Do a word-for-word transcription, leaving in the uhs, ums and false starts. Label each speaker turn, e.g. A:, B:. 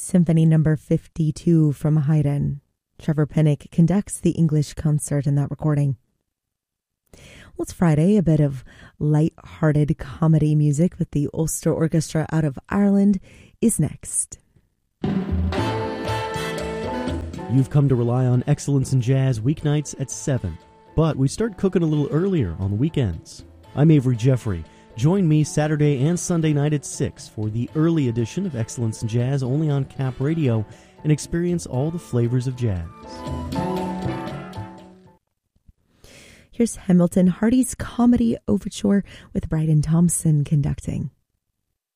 A: Symphony number fifty-two from Haydn. Trevor Pinnock conducts the English concert in that recording. Well, it's Friday, a bit of light-hearted comedy music with the Ulster Orchestra out of Ireland is next.
B: You've come to rely on Excellence in Jazz weeknights at seven, but we start cooking a little earlier on the weekends. I'm Avery Jeffrey. Join me Saturday and Sunday night at six for the early edition of Excellence in Jazz only on Cap Radio and experience all the flavors of jazz.
A: Here's Hamilton Hardy's Comedy Overture with Bryden Thompson conducting.